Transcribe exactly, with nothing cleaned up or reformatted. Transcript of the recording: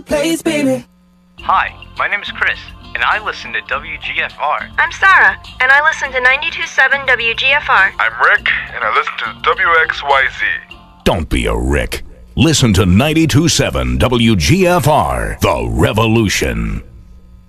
place, baby. Hi, my name is Chris, and I listen to W G F R. I'm Sarah, and I listen to ninety-two point seven W G F R. I'm Rick, and I listen to W X Y Z. Don't be a Rick. Listen to ninety-two point seven W G F R, The Revolution.